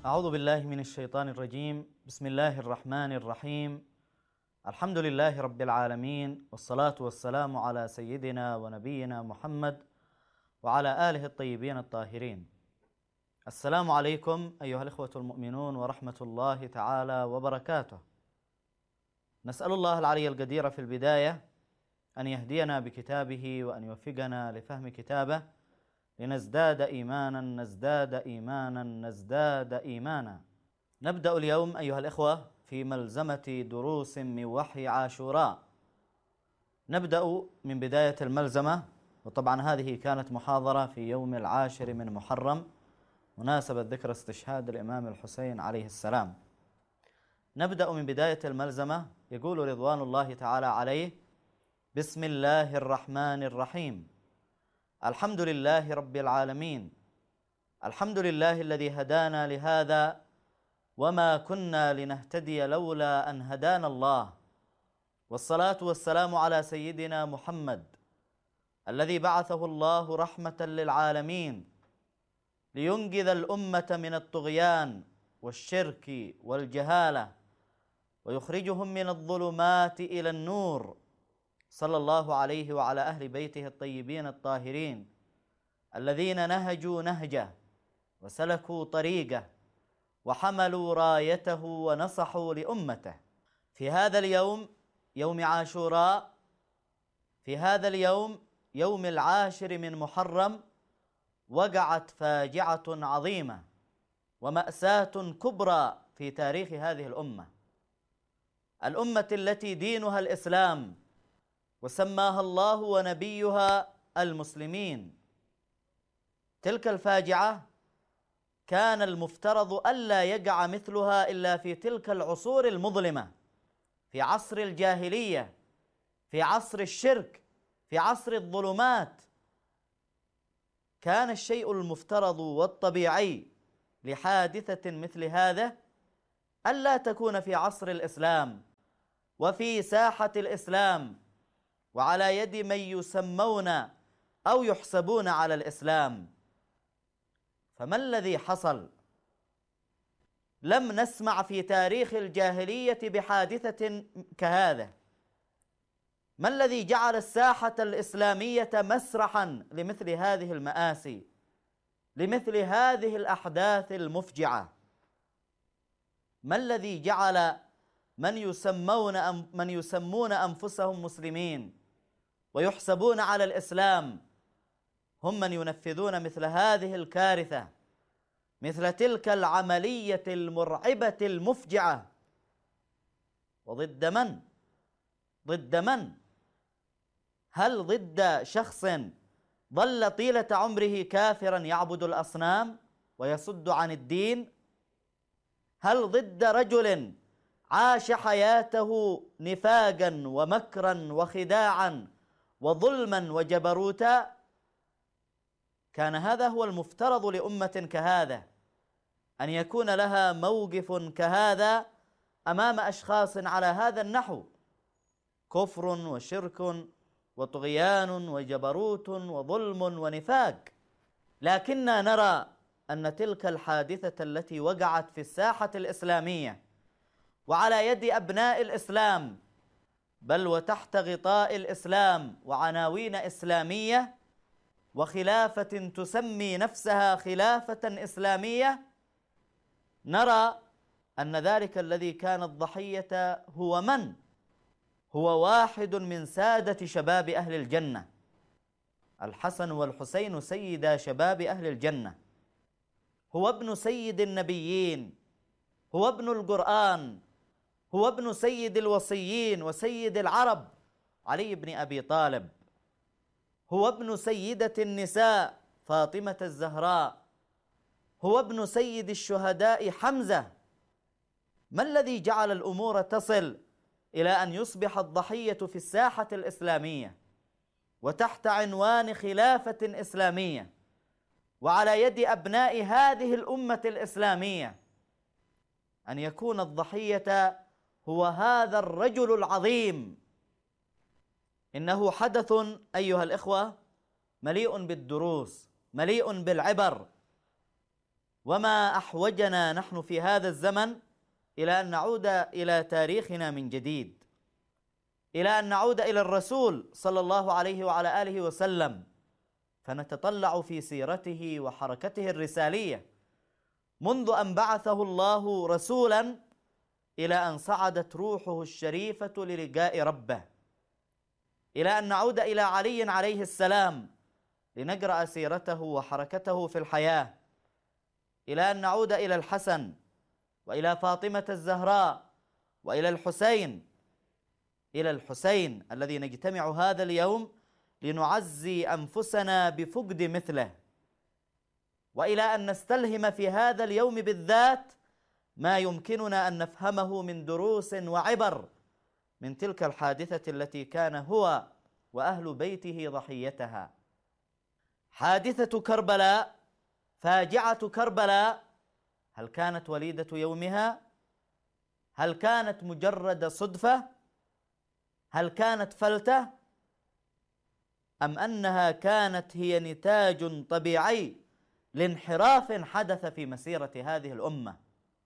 أعوذ بالله من الشيطان الرجيم. بسم الله الرحمن الرحيم. الحمد لله رب العالمين، والصلاة والسلام على سيدنا ونبينا محمد وعلى آله الطيبين الطاهرين. السلام عليكم أيها الإخوة المؤمنون ورحمة الله تعالى وبركاته. نسأل الله العلي القدير في البداية أن يهدينا بكتابه وأن يوفقنا لفهم كتابه لنزداد إيمانا نزداد إيمانا. نبدأ اليوم أيها الإخوة في ملزمة دروس من وحي عاشوراء. نبدأ من بداية الملزمة، وطبعا هذه كانت محاضرة في يوم 10 من محرم مناسبة ذكرى استشهاد الإمام الحسين عليه السلام. نبدأ من بداية الملزمة. يقول رضوان الله تعالى عليه: بسم الله الرحمن الرحيم. الحمد لله رب العالمين، الحمد لله الذي هدانا لهذا وما كنا لنهتدي لولا أن هدانا الله، والصلاة والسلام على سيدنا محمد الذي بعثه الله رحمة للعالمين لينقذ الأمة من الطغيان والشرك والجهالة ويخرجهم من الظلمات إلى النور، صلى الله عليه وعلى أهل بيته الطيبين الطاهرين الذين نهجوا نهجه وسلكوا طريقه وحملوا رايته ونصحوا لأمته. في هذا اليوم، يوم عاشوراء، في هذا اليوم يوم 10 من محرم، وقعت فاجعة عظيمة ومأساة كبرى في تاريخ هذه الأمة التي دينها الإسلام وسماها الله ونبيها المسلمين. تلك الفاجعة كان المفترض ألا يقع مثلها إلا في تلك العصور المظلمة، في عصر الجاهلية، في عصر الشرك، في عصر الظلمات. كان الشيء المفترض والطبيعي لحادثة مثل هذا ألا تكون في عصر الإسلام وفي ساحة الإسلام وعلى يد من يسمون أو يحسبون على الإسلام. فما الذي حصل؟ لم نسمع في تاريخ الجاهلية بحادثة كهذا. ما الذي جعل الساحة الإسلامية مسرحا لمثل هذه المآسي، لمثل هذه الأحداث المفجعة؟ ما الذي جعل من يسمون أنفسهم مسلمين ويحسبون على الإسلام هم من ينفذون مثل هذه الكارثة، مثل تلك العملية المرعبة المفجعة؟ وضد من؟ ضد من؟ هل ضد شخص ظل طيلة عمره كافرا يعبد الأصنام ويصد عن الدين؟ هل ضد رجل عاش حياته نفاقا ومكرا وخداعا وظلما وجبروتا؟ كان هذا هو المفترض لأمة كهذا، أن يكون لها موقف كهذا أمام أشخاص على هذا النحو: كفر وشرك وطغيان وجبروت وظلم ونفاق. لكننا نرى أن تلك الحادثة التي وقعت في الساحة الإسلامية وعلى يد أبناء الإسلام، بل وتحت غطاء الإسلام وعناوين إسلامية وخلافة تسمي نفسها خلافة إسلامية، نرى أن ذلك الذي كان الضحية هو من؟ هو واحد من سادة شباب أهل الجنة، الحسن والحسين سيدا شباب أهل الجنة، هو ابن سيد النبيين، هو ابن القرآن، هو ابن سيد الوصيين وسيد العرب علي بن أبي طالب، هو ابن سيدة النساء فاطمة الزهراء، هو ابن سيد الشهداء حمزة. ما الذي جعل الأمور تصل إلى أن يصبح الضحية في الساحة الإسلامية وتحت عنوان خلافة إسلامية وعلى يد أبناء هذه الأمة الإسلامية أن يكون الضحية هو هذا الرجل العظيم؟ إنه حدث أيها الإخوة مليء بالدروس، مليء بالعبر. وما أحوجنا نحن في هذا الزمن إلى أن نعود إلى تاريخنا من جديد، إلى أن نعود إلى الرسول صلى الله عليه وعلى آله وسلم، فنتطلع في سيرته وحركته الرسالية منذ أن بعثه الله رسولا إلى أن صعدت روحه الشريفة للقاء ربه، إلى أن نعود إلى علي عليه السلام لنقرأ سيرته وحركته في الحياة، إلى أن نعود إلى الحسن وإلى فاطمة الزهراء وإلى الحسين الذي نجتمع هذا اليوم لنعزي أنفسنا بفقد مثله، وإلى أن نستلهم في هذا اليوم بالذات ما يمكننا أن نفهمه من دروس وعبر من تلك الحادثة التي كان هو وأهل بيته ضحيتها. حادثة كربلاء، فاجعة كربلاء، هل كانت وليدة يومها؟ هل كانت مجرد صدفة؟ هل كانت فلتة؟ أم أنها كانت هي نتاج طبيعي لانحراف حدث في مسيرة هذه الأمة،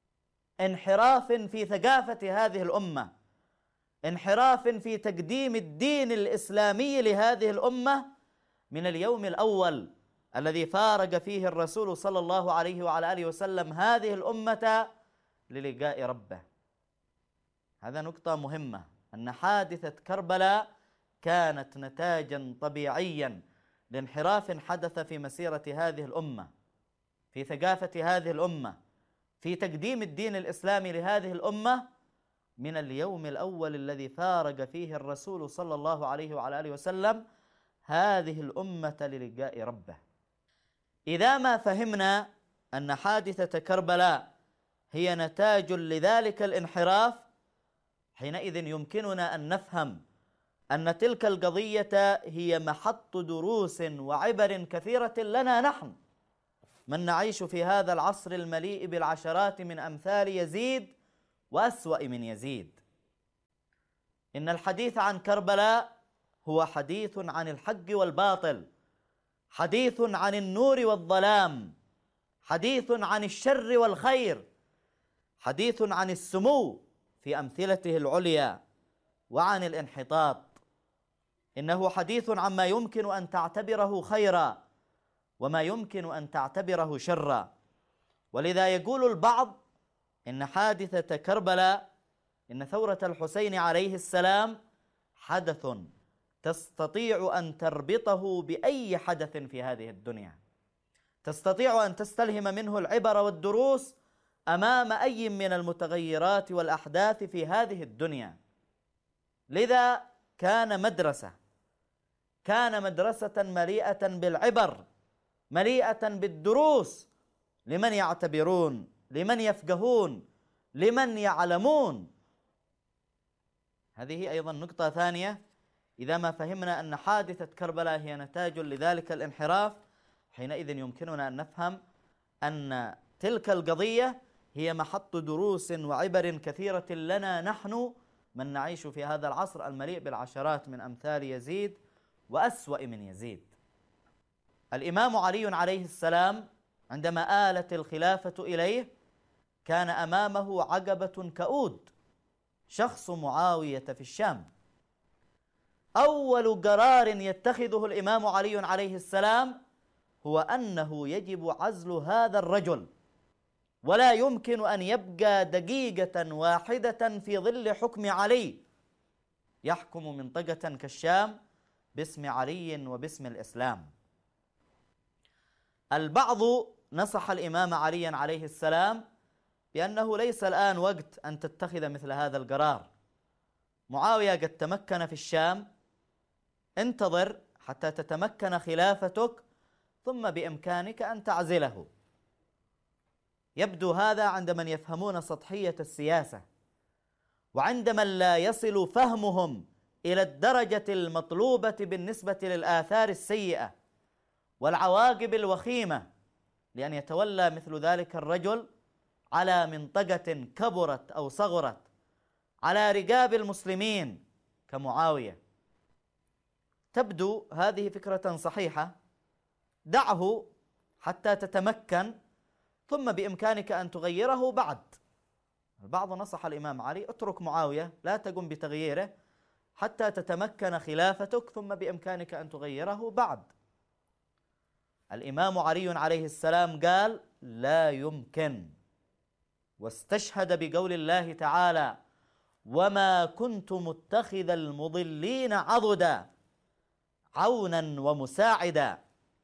انحراف في ثقافة هذه الأمة، انحراف في تقديم الدين الإسلامي لهذه الأمة من اليوم الأول الذي فارق فيه الرسول صلى الله عليه وعلى آله وسلم هذه الأمة للقاء ربه. هذا نقطة مهمة، أن حادثة كربلاء كانت نتاجا طبيعيا لانحراف حدث في مسيرة هذه الأمة، في ثقافة هذه الأمة، في تقديم الدين الإسلامي لهذه الأمة من اليوم الأول الذي فارق فيه الرسول صلى الله عليه وعلى آله وسلم هذه الأمة للقاء ربه. إذا ما فهمنا أن حادثة كربلاء هي نتاج لذلك الانحراف، حينئذ يمكننا أن نفهم أن تلك القضية هي محط دروس وعبر كثيرة لنا نحن من نعيش في هذا العصر المليء بالعشرات من أمثال يزيد وأسوأ من يزيد. إن الحديث عن كربلاء هو حديث عن الحق والباطل، حديث عن النور والظلام، حديث عن الشر والخير، حديث عن السمو في أمثلته العليا وعن الانحطاط. إنه حديث عما يمكن أن تعتبره خيرا وما يمكن أن تعتبره شرا. ولذا يقول البعض إن حادثة كربلاء، إن ثورة الحسين عليه السلام حدث تستطيع أن تربطه بأي حدث في هذه الدنيا، تستطيع أن تستلهم منه العبر والدروس أمام أي من المتغيرات والأحداث في هذه الدنيا. لذا كان مدرسة مليئة بالعبر، مليئة بالدروس لمن يعتبرون، لمن يفقهون، لمن يعلمون. هذه أيضا نقطة ثانية. إذا ما فهمنا أن حادثة كربلاء هي نتاج لذلك الانحراف، حينئذ يمكننا أن نفهم أن تلك القضية هي محط دروس وعبر كثيرة لنا نحن من نعيش في هذا العصر المليء بالعشرات من أمثال يزيد وأسوأ من يزيد. الإمام علي عليه السلام عندما آلت الخلافة إليه كان أمامه عقبة كؤود، شخص معاوية في الشام. أول قرار يتخذه الإمام علي عليه السلام هو أنه يجب عزل هذا الرجل، ولا يمكن أن يبقى دقيقة واحدة في ظل حكم علي يحكم منطقة كالشام باسم علي وباسم الإسلام. البعض نصح الإمام علي عليه السلام بأنه ليس الآن وقت أن تتخذ مثل هذا القرار، معاوية قد تمكن في الشام، انتظر حتى تتمكن خلافتك ثم بإمكانك أن تعزله. يبدو هذا عند من يفهمون سطحية السياسة، وعند من لا يصل فهمهم إلى الدرجة المطلوبة بالنسبة للآثار السيئة والعواقب الوخيمة لأن يتولى مثل ذلك الرجل على منطقة كبرت أو صغرت على رقاب المسلمين كمعاوية. تبدو هذه فكرة صحيحة، دعه حتى تتمكن، ثم بإمكانك أن تغيره بعد. البعض نصح الإمام علي: اترك معاوية، لا تقم بتغييره حتى تتمكن خلافتك، ثم بإمكانك أن تغيره بعد. الإمام علي عليه السلام قال: لا يمكن، واستشهد بقول الله تعالى: وما كنت متخذ المضلين عضدا عونا ومساعدا.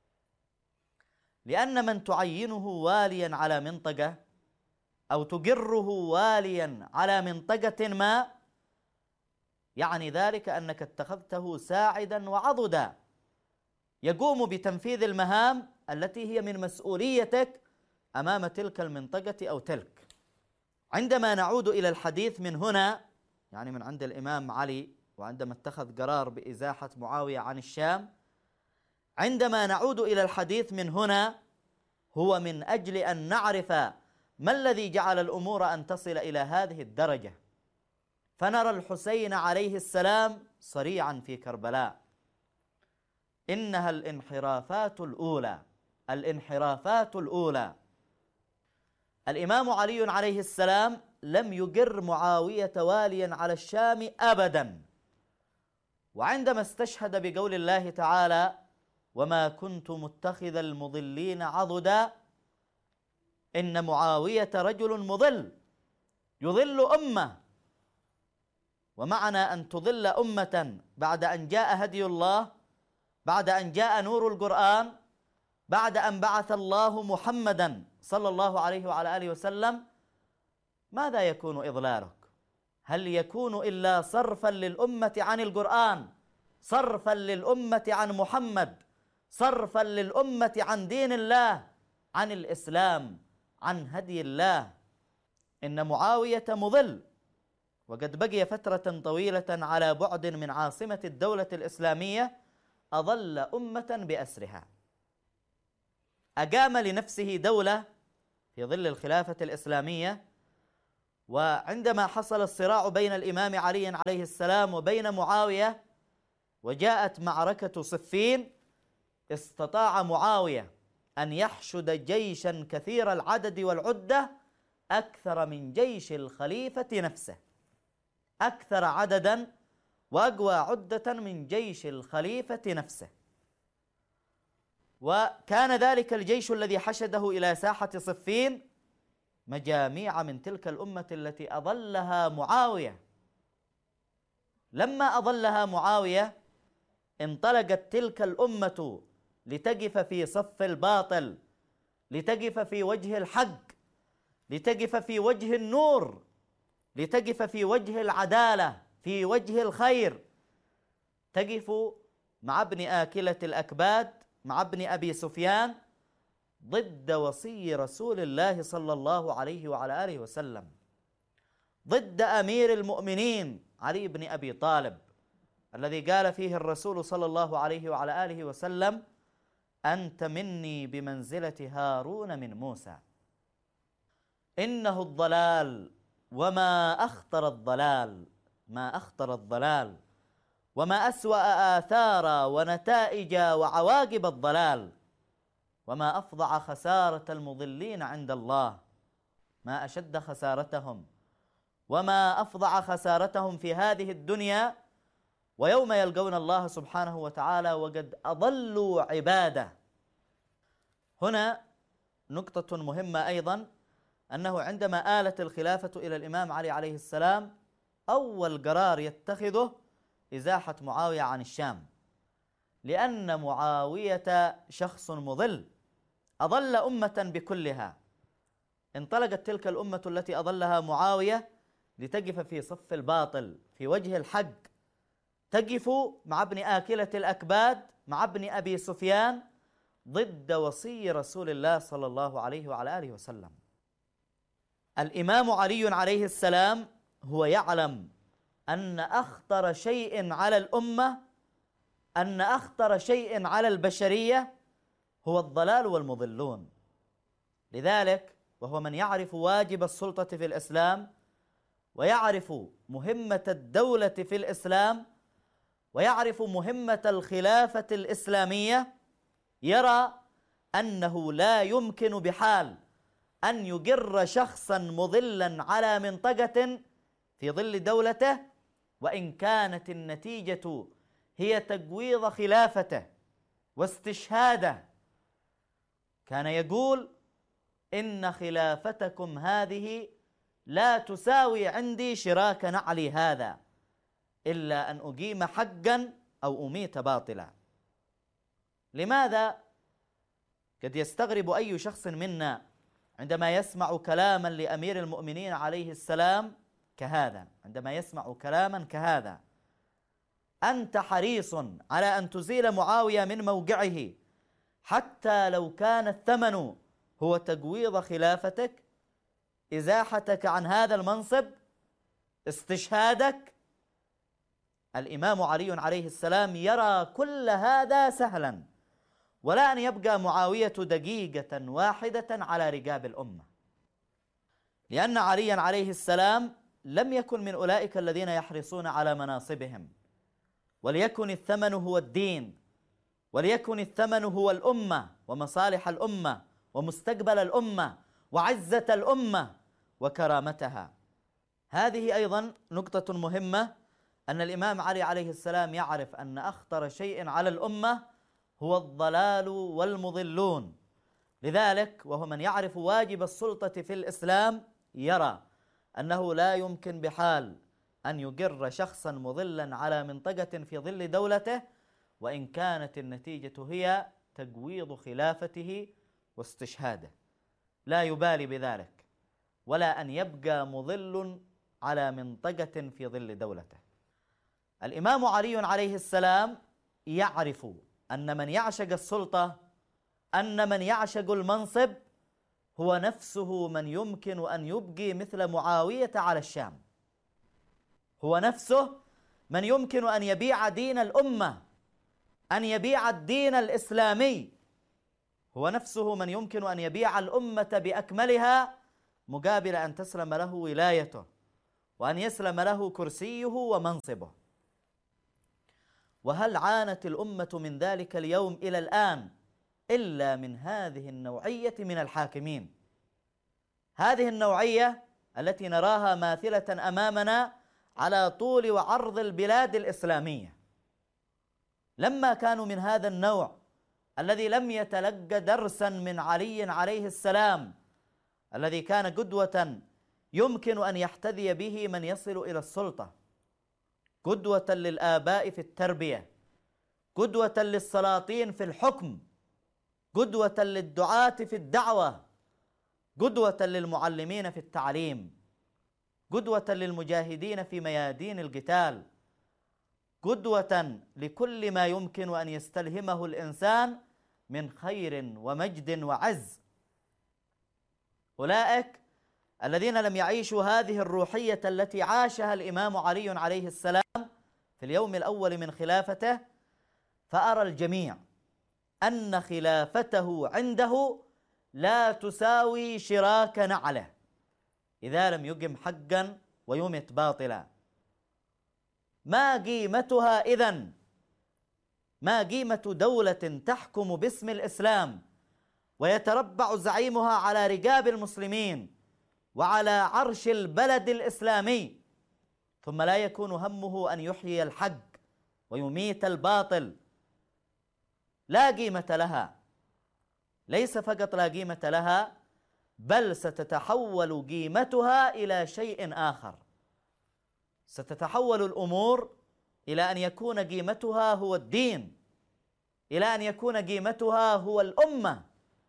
لأن من تعينه واليا على منطقة أو تقره واليا على منطقة ما، يعني ذلك أنك اتخذته ساعدا وعضدا يقوم بتنفيذ المهام التي هي من مسؤوليتك أمام تلك المنطقة أو تلك. عندما نعود إلى الحديث من هنا، يعني من عند الإمام علي وعندما اتخذ قرار بإزاحة معاوية عن الشام، عندما نعود إلى الحديث من هنا هو من أجل أن نعرف ما الذي جعل الأمور أن تصل إلى هذه الدرجة. فنرى الحسين عليه السلام صريعا في كربلاء: إنها الانحرافات الأولى، الانحرافات الأولى. الإمام علي عليه السلام لم يقر معاوية واليا على الشام أبدا. وعندما استشهد بقول الله تعالى: وما كنت متخذ المضلين عضدا، إن معاوية رجل مضل يضل أمة. ومعنى أن تضل أمة بعد أن جاء هدي الله، بعد أن جاء نور القرآن، بعد أن بعث الله محمدا صلى الله عليه وعلى آله وسلم، ماذا يكون إضلالك؟ هل يكون إلا صرفا للأمة عن القرآن، صرفا للأمة عن محمد، صرفا للأمة عن دين الله، عن الإسلام، عن هدي الله؟ إن معاوية مضل، وقد بقي فترة طويلة على بعد من عاصمة الدولة الإسلامية، أضل أمة بأسرها، أقام لنفسه دولة في ظل الخلافة الإسلامية. وعندما حصل الصراع بين الإمام علي عليه السلام وبين معاوية وجاءت معركة صفين، استطاع معاوية أن يحشد جيشا كثير العدد والعدة أكثر من جيش الخليفة نفسه، أكثر عددا وأقوى عدة من جيش الخليفة نفسه. وكان ذلك الجيش الذي حشده إلى ساحة صفين مجاميع من تلك الأمة التي أضلها معاوية. لما أضلها معاوية انطلقت تلك الأمة لتقف في صف الباطل، لتقف في وجه الحق، لتقف في وجه النور، لتقف في وجه العدالة، في وجه الخير، تقف مع ابن آكلة الأكباد، مع ابن أبي سفيان، ضد وصي رسول الله صلى الله عليه وعلى آله وسلم، ضد أمير المؤمنين علي بن أبي طالب، الذي قال فيه الرسول صلى الله عليه وعلى آله وسلم: أنت مني بمنزلة هارون من موسى. إنه الضلال وما أخطر الضلال، ما أخطر الضلال، وما أسوأ آثار ونتائج وعواقب الضلال، وما أفظع خسارة المضلين عند الله، ما أشد خسارتهم وما أفظع خسارتهم في هذه الدنيا ويوم يلقون الله سبحانه وتعالى وقد أضلوا عباده. هنا نقطة مهمة أيضا، أنه عندما آلت الخلافة إلى الإمام علي عليه السلام، أول قرار يتخذه إزاحة معاوية عن الشام، لأن معاوية شخص مضل أضل أمة بكلها. انطلقت تلك الأمة التي أضلها معاوية لتقف في صف الباطل، في وجه الحق، تقف مع ابن آكلة الأكباد، مع ابن أبي سفيان، ضد وصي رسول الله صلى الله عليه وعلى آله وسلم. الإمام علي عليه السلام هو يعلم أن أخطر شيء على الأمة، أن أخطر شيء على البشرية هو الضلال والمضلون. لذلك وهو من يعرف واجب السلطة في الإسلام، ويعرف مهمة الدولة في الإسلام، ويعرف مهمة الخلافة الإسلامية، يرى أنه لا يمكن بحال أن يجر شخصا مضلا على منطقة في ظل دولته، وإن كانت النتيجة هي تجويض خلافته واستشهاده. كان يقول: إن خلافتكم هذه لا تساوي عندي شراك نعلي هذا، إلا أن أقيم حقا أو أميت باطلا. لماذا؟ قد يستغرب أي شخص منا عندما يسمع كلاما لأمير المؤمنين عليه السلام كهذا، عندما يسمع كلاما كهذا: أنت حريص على أن تزيل معاوية من موقعه حتى لو كان الثمن هو تجويض خلافتك، إزاحتك عن هذا المنصب، استشهادك. الإمام علي عليه السلام يرى كل هذا سهلا، ولا أن يبقى معاوية دقيقة واحدة على رقاب الأمة، لأن عليا عليه السلام لم يكن من أولئك الذين يحرصون على مناصبهم، وليكن الثمن هو الدين، وليكن الثمن هو الأمة ومصالح الأمة ومستقبل الأمة وعزة الأمة وكرامتها. هذه أيضا نقطة مهمة، أن الإمام علي عليه السلام يعرف أن أخطر شيء على الأمة هو الضلال والمضلون. لذلك وهو من يعرف واجب السلطة في الإسلام يرى أنه لا يمكن بحال أن يجر شخصا مضلا على منطقة في ظل دولته، وإن كانت النتيجة هي تجويض خلافته واستشهاده. لا يبالي بذلك، ولا أن يبقى مضل على منطقة في ظل دولته. الإمام علي عليه السلام يعرف أن من يعشق السلطة، أن من يعشق المنصب، هو نفسه من يمكن أن يبقي مثل معاوية على الشام، هو نفسه من يمكن أن يبيع دين الأمة، أن يبيع الدين الإسلامي، هو نفسه من يمكن أن يبيع الأمة بأكملها مقابل أن تسلم له ولايته وأن يسلم له كرسيه ومنصبه. وهل عانت الأمة من ذلك اليوم إلى الآن إلا من هذه النوعية من الحاكمين؟ هذه النوعية التي نراها ماثلة أمامنا على طول وعرض البلاد الإسلامية، لما كانوا من هذا النوع الذي لم يتلقى درسا من علي عليه السلام، الذي كان قدوة يمكن أن يحتذي به من يصل إلى السلطة، قدوة للآباء في التربية، قدوة للسلاطين في الحكم، قدوة للدعاة في الدعوة، قدوة للمعلمين في التعليم، قدوة للمجاهدين في ميادين القتال، قدوة لكل ما يمكن أن يستلهمه الإنسان من خير ومجد وعز. أولئك الذين لم يعيشوا هذه الروحية التي عاشها الإمام علي عليه السلام في اليوم الأول من خلافته، فأرى الجميع أن خلافته عنده لا تساوي شراك نعله إذا لم يقم حقا ويمت باطلا. ما قيمتها إذن؟ ما قيمة دولة تحكم باسم الإسلام ويتربع زعيمها على رقاب المسلمين وعلى عرش البلد الإسلامي، ثم لا يكون همه أن يحيي الحق ويميت الباطل؟ لا قيمة لها. ليس فقط لا قيمة لها، بل ستتحول قيمتها إلى شيء آخر. ستتحول الأمور إلى أن يكون قيمتها هو الدين، إلى أن يكون قيمتها هو الأمة.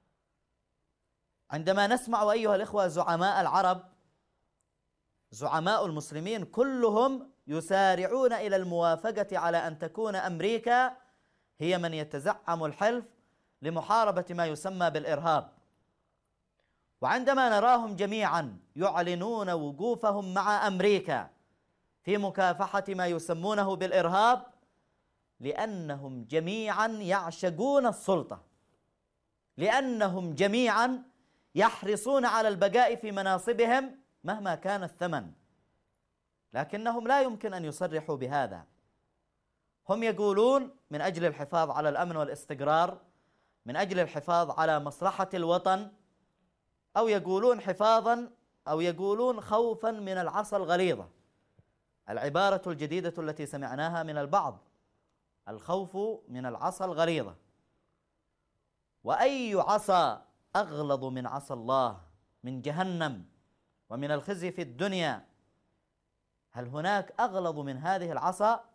عندما نسمع أيها الإخوة زعماء العرب، زعماء المسلمين كلهم يسارعون إلى الموافقة على أن تكون أمريكا هي من يتزعم الحلف لمحاربة ما يسمى بالإرهاب، وعندما نراهم جميعا يعلنون وقوفهم مع أمريكا في مكافحة ما يسمونه بالإرهاب، لأنهم جميعا يعشقون السلطة، لأنهم جميعا يحرصون على البقاء في مناصبهم مهما كان الثمن، لكنهم لا يمكن أن يصرحوا بهذا. هم يقولون من أجل الحفاظ على الأمن والاستقرار، من أجل الحفاظ على مصلحة الوطن، أو يقولون حفاظا، أو يقولون خوفا من العصا الغليظة، العبارة الجديدة التي سمعناها من البعض، الخوف من العصا الغليظة. وأي عصا أغلظ من عصا الله، من جهنم ومن الخزي في الدنيا؟ هل هناك أغلظ من هذه العصا؟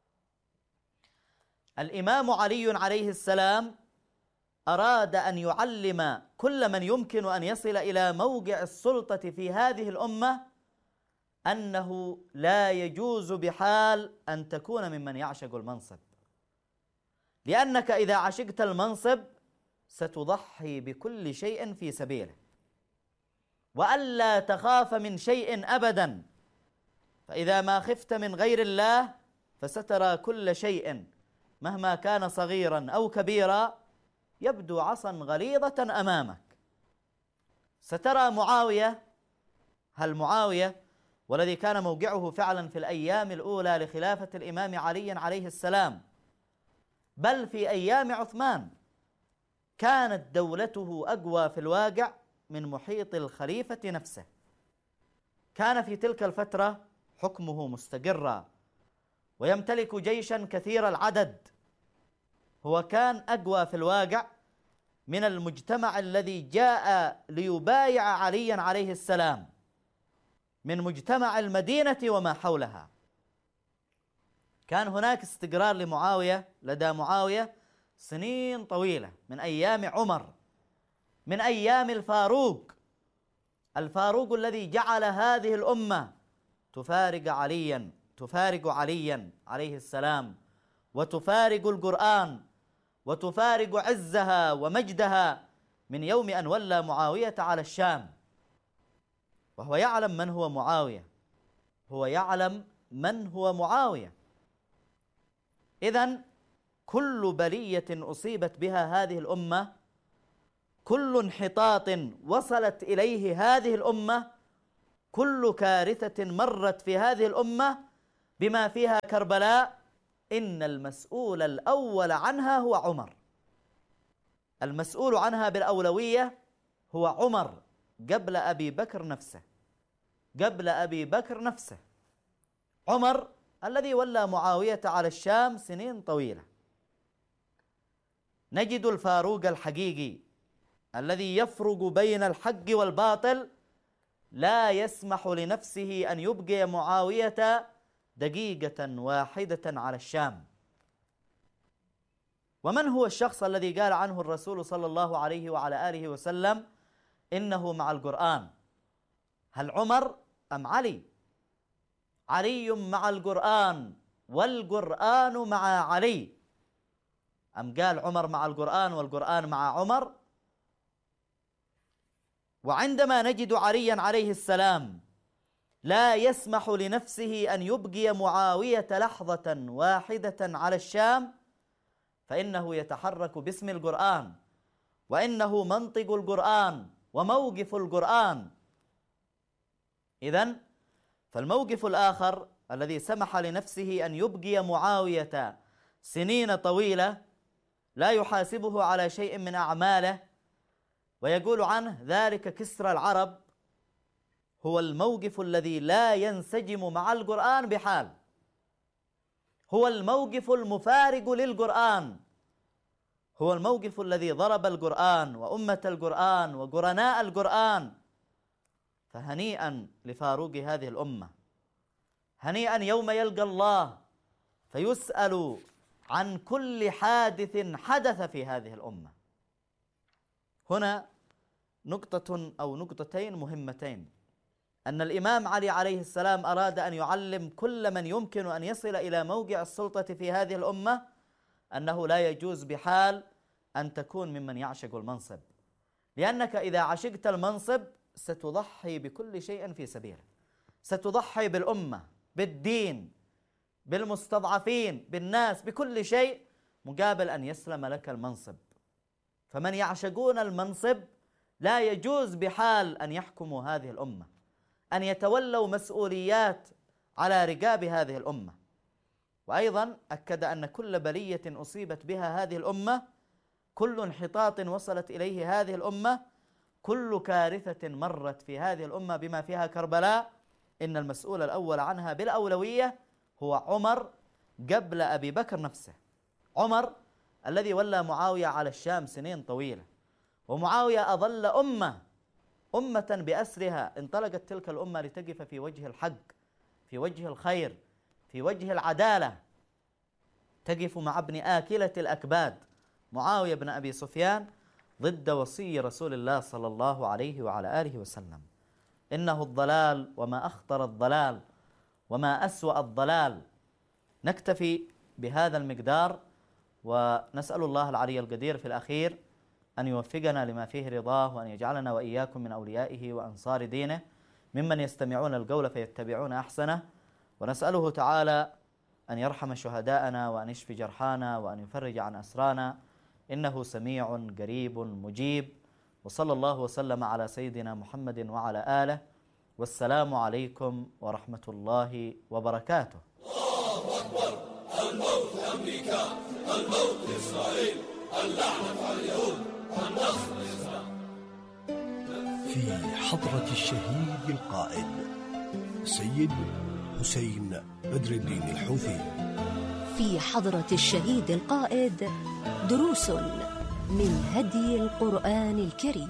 الإمام علي عليه السلام أراد أن يعلم كل من يمكن أن يصل إلى موقع السلطة في هذه الأمة أنه لا يجوز بحال أن تكون ممن يعشق المنصب، لأنك إذا عشقت المنصب ستضحي بكل شيء في سبيله، وألا تخاف من شيء أبدا، فإذا ما خفت من غير الله فسترى كل شيء مهما كان صغيرا أو كبيرا يبدو عصا غليظة أمامك. سترى معاوية، هل معاوية والذي كان موقعه فعلا في الأيام الأولى لخلافة الإمام علي عليه السلام، بل في أيام عثمان، كانت دولته أقوى في الواقع من محيط الخليفة نفسه. كان في تلك الفترة حكمه مستقرا ويمتلك جيشا كثير العدد، هو كان أقوى في الواقع من المجتمع الذي جاء ليبايع عليا عليه السلام من مجتمع المدينة وما حولها. كان هناك استقرار لمعاوية، لدى معاوية سنين طويلة، من أيام عمر، من أيام الفاروق الذي جعل هذه الأمة تفارق عليا عليه السلام، وتفارق القرآن، وتفارق عزها ومجدها من يوم أن ولى معاوية على الشام. وهو يعلم من هو معاوية، هو يعلم من هو معاوية. إذن كل بلية أصيبت بها هذه الأمة، كل انحطاط وصلت إليه هذه الأمة، كل كارثة مرت في هذه الأمة بما فيها كربلاء، إن المسؤول الأول عنها هو عمر. المسؤول عنها بالأولوية هو عمر قبل أبي بكر نفسه، عمر الذي ولى معاوية على الشام سنين طويلة. نجد الفاروق الحقيقي الذي يفرق بين الحق والباطل لا يسمح لنفسه أن يبقي معاوية دقيقة واحدة على الشام. ومن هو الشخص الذي قال عنه الرسول صلى الله عليه وعلى آله وسلم إنه مع القرآن؟ هل عمر أم علي؟ علي مع القرآن والقرآن مع علي، أم قال عمر مع القرآن والقرآن مع عمر؟ وعندما نجد عليا عليه السلام لا يسمح لنفسه أن يبقي معاوية لحظة واحدة على الشام، فإنه يتحرك باسم القرآن، وإنه منطق القرآن وموقف القرآن. إذن فالموقف الآخر الذي سمح لنفسه أن يبقي معاوية سنين طويلة لا يحاسبه على شيء من أعماله ويقول عنه ذلك كسرى العرب، هو الموقف الذي لا ينسجم مع القرآن بحال، هو الموقف المفارق للقرآن، هو الموقف الذي ضرب القرآن وأمة القرآن وقرناء القرآن. فهنيئا لفاروق هذه الأمة، هنيئا يوم يلقى الله فيسأل عن كل حادث حدث في هذه الأمة. هنا نقطة أو نقطتين مهمتين، أن الإمام علي عليه السلام أراد أن يعلم كل من يمكن أن يصل إلى موقع السلطة في هذه الأمة أنه لا يجوز بحال أن تكون ممن يعشق المنصب، لأنك إذا عشقت المنصب ستضحي بكل شيء في سبيله، ستضحي بالأمة، بالدين، بالمستضعفين، بالناس، بكل شيء مقابل أن يسلم لك المنصب. فمن يعشقون المنصب لا يجوز بحال أن يحكموا هذه الأمة، أن يتولوا مسؤوليات على رقاب هذه الأمة. وأيضا أكد أن كل بلية أصيبت بها هذه الأمة، كل انحطاط وصلت إليه هذه الأمة، كل كارثة مرت في هذه الأمة بما فيها كربلاء إن المسؤول الأول عنها بالأولوية هو عمر قبل أبي بكر نفسه. عمر الذي ولى معاوية على الشام سنين طويلة، ومعاوية أظل أمة بأسرها. انطلقت تلك الأمة لتقف في وجه الحق، في وجه الخير، في وجه العدالة، تقف مع ابن آكلة الأكباد معاوية بن أبي سفيان ضد وصي رسول الله صلى الله عليه وعلى آله وسلم. إنه الضلال وما أخطر الضلال وما أسوأ الضلال. نكتفي بهذا المقدار، ونسأل الله العلي القدير في الأخير أن يوفقنا لما فيه رضاه، وأن يجعلنا وإياكم من أوليائه وأنصار دينه، ممن يستمعون القول فيتبعون أحسنه. ونسأله تعالى أن يرحم شهداءنا، وأن يشفي جرحانا، وأن يفرج عن أسرانا، إنه سميع قريب مجيب. وصلى الله وسلم على سيدنا محمد وعلى آله، والسلام عليكم ورحمة الله وبركاته. الله أكبر. الموت لأمريكا، الموت لإسرائيل، اللعنة على اليهود، النصر للإسلام. في حضرة الشهيد القائد سيد حسين بدر الدين الحوثي. في حضرة الشهيد القائد دروس من هدي القرآن الكريم.